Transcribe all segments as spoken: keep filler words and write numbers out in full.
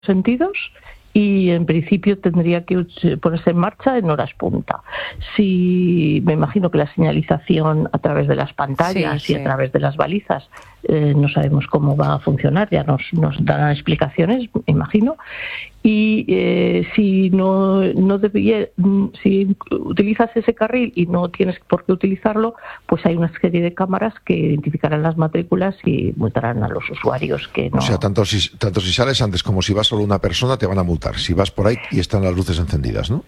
sentidos y en principio tendría que ponerse en marcha en horas punta. Si me imagino que la señalización a través de las pantallas sí, y sí. a través de las balizas eh, no sabemos cómo va a funcionar, ya nos, nos darán explicaciones, me imagino. Y eh, si no, no debía, si utilizas ese carril y no tienes por qué utilizarlo, pues hay una serie de cámaras que identificarán las matrículas y multarán a los usuarios que no. O sea, tanto si, tanto si sales antes como si vas solo una persona te van a multar. Si vas por ahí y están las luces encendidas, ¿no?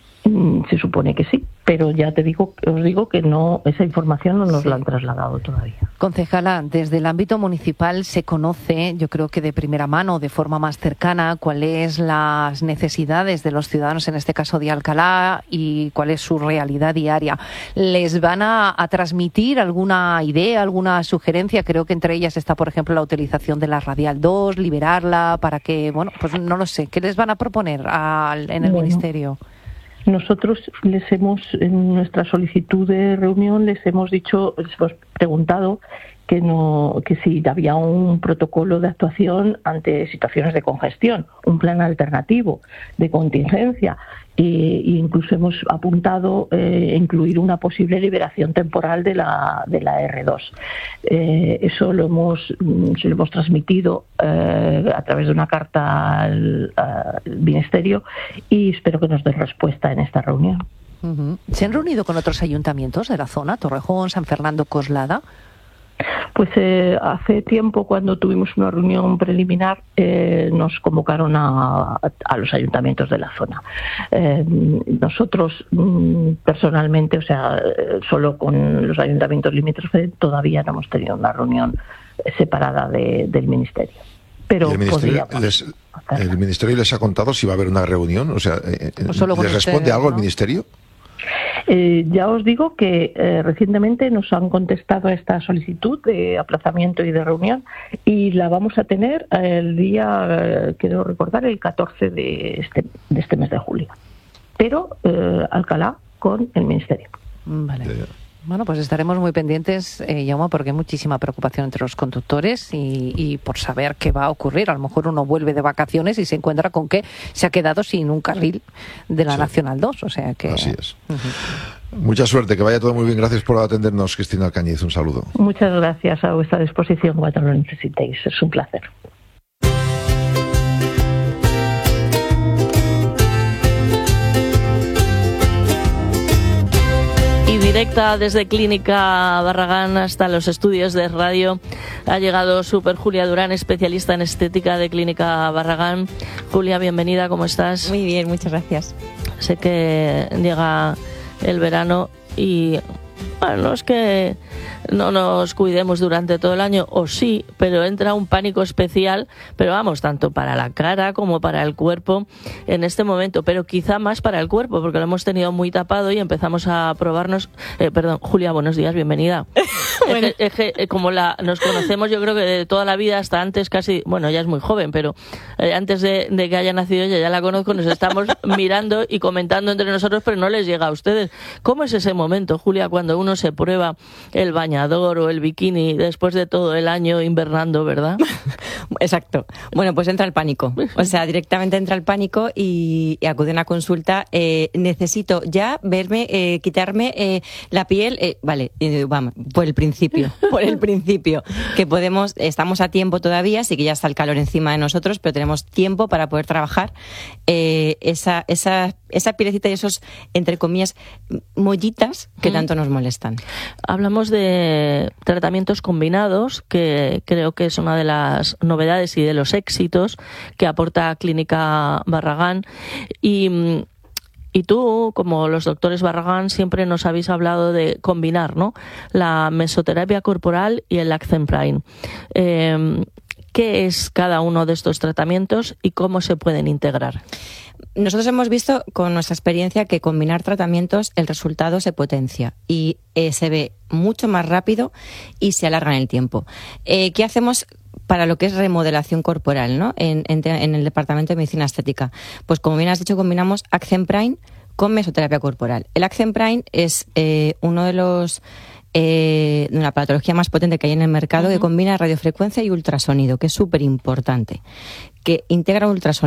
Se supone que sí, pero ya te digo, os digo que no, esa información no nos sí. la han trasladado todavía. Concejala, desde el ámbito municipal se conoce, yo creo que de primera mano, de forma más cercana, cuáles las necesidades de los ciudadanos, en este caso de Alcalá, y cuál es su realidad diaria. ¿Les van a, a transmitir alguna idea, alguna sugerencia? Creo que entre ellas está, por ejemplo, la utilización de la Radial dos, liberarla para que, bueno, pues no lo sé, ¿qué les van a proponer al, en el bueno. Ministerio? Nosotros les hemos, en nuestra solicitud de reunión, les hemos dicho, les hemos preguntado que no, que si había un protocolo de actuación ante situaciones de congestión, un plan alternativo de contingencia, e incluso hemos apuntado eh, incluir una posible liberación temporal de la de la erre dos. Eh, eso lo hemos se lo hemos transmitido eh, a través de una carta al, al Ministerio y espero que nos den respuesta en esta reunión. Uh-huh. ¿Se han reunido con otros ayuntamientos de la zona, Torrejón, San Fernando, Coslada? Pues eh, hace tiempo, cuando tuvimos una reunión preliminar, eh, nos convocaron a, a, a los ayuntamientos de la zona. Eh, nosotros, mm, personalmente, o sea, solo con los ayuntamientos limítrofes, todavía no hemos tenido una reunión separada de, del Ministerio. Pero el ministerio, les, ¿El Ministerio les ha contado si va a haber una reunión? O sea, eh, ¿les responde algo, ¿no?, el Ministerio? Eh, ya os digo que eh, recientemente nos han contestado a esta solicitud de aplazamiento y de reunión y la vamos a tener el día, eh, quiero recordar, el catorce de este, de este mes de julio. Pero eh, Alcalá con el Ministerio. Vale. Bueno, pues estaremos muy pendientes, eh, Jaume, porque hay muchísima preocupación entre los conductores y, y por saber qué va a ocurrir. A lo mejor uno vuelve de vacaciones y se encuentra con que se ha quedado sin un carril de la sí. Nacional dos. O sea que... Así es. Uh-huh. Mucha suerte, que vaya todo muy bien. Gracias por atendernos, Cristina Alcañiz. Un saludo. Muchas gracias, a vuestra disposición cuando lo necesitéis. Es un placer. Directa desde Clínica Barragán hasta los estudios de radio ha llegado Super Julia Durán, especialista en estética de Clínica Barragán. Julia, bienvenida, ¿cómo estás? Muy bien, muchas gracias. Sé que llega el verano y bueno, no es que no nos cuidemos durante todo el año, o sí, pero entra un pánico especial, pero vamos, tanto para la cara como para el cuerpo en este momento, pero quizá más para el cuerpo, porque lo hemos tenido muy tapado y empezamos a probarnos. Eh, perdón, Julia, buenos días, bienvenida. Bueno. Es que, es que, eh, como la nos conocemos, yo creo que de toda la vida, hasta antes casi, bueno, ya es muy joven, pero eh, antes de, de que haya nacido ella, ya la conozco, nos estamos mirando y comentando entre nosotros, pero no les llega a ustedes. ¿Cómo es ese momento, Julia, cuando uno se prueba el bañador o el bikini después de todo el año invernando, verdad? Exacto. Bueno, pues entra el pánico. O sea, directamente entra el pánico y, y acude a una consulta. Eh, necesito ya verme, eh, quitarme eh, la piel. Eh, vale, eh, vamos, por el principio. Por el principio. Que podemos, estamos a tiempo todavía, sí que ya está el calor encima de nosotros, pero tenemos tiempo para poder trabajar eh, esa, esa, esa pielecita y esos, entre comillas, mollitas que tanto nos molestan. Hablamos de tratamientos combinados, que creo que es una de las novedades y de los éxitos que aporta Clínica Barragán. Y, y tú, como los doctores Barragán, siempre nos habéis hablado de combinar, ¿no?, la mesoterapia corporal y el Accemprime. Eh, ¿Qué es cada uno de estos tratamientos y cómo se pueden integrar? Nosotros hemos visto con nuestra experiencia que combinar tratamientos el resultado se potencia y eh, se ve mucho más rápido y se alarga en el tiempo. Eh, ¿Qué hacemos para lo que es remodelación corporal, ¿no?, en, en, en el Departamento de Medicina Estética? Pues como bien has dicho, combinamos Accemprime con mesoterapia corporal. El Accemprime es eh, uno de los eh, una patología más potente que hay en el mercado, uh-huh. que combina radiofrecuencia y ultrasonido, que es súper importante, que integra ultrasonido